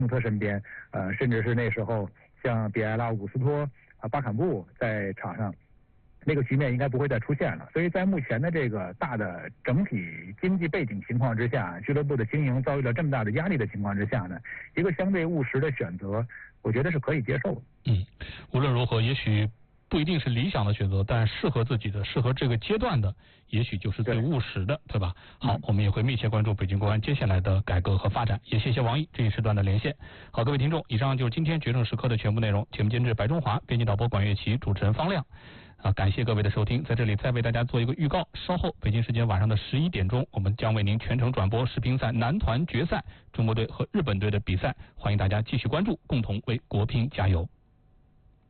穆特身边，甚至是那时候像比埃拉、乌斯托、巴坎布在场上。那个局面应该不会再出现了，所以在目前的这个大的整体经济背景情况之下，俱乐部的经营遭遇了这么大的压力的情况之下呢，一个相对务实的选择，我觉得是可以接受的。 无论如何，也许不一定是理想的选择，但适合自己的、适合这个阶段的，也许就是最务实的，对吧？好，我们也会密切关注北京国安接下来的改革和发展。也谢谢王毅这一时段的连线。好，各位听众，以上就是今天决胜时刻的全部内容。节目监制白中华，编辑导播管乐琪，主持人方亮。感谢各位的收听，在这里再为大家做一个预告，稍后北京时间晚上的11点钟，我们将为您全程转播世乒赛男团决赛中国队和日本队的比赛，欢迎大家继续关注，共同为国乒加油。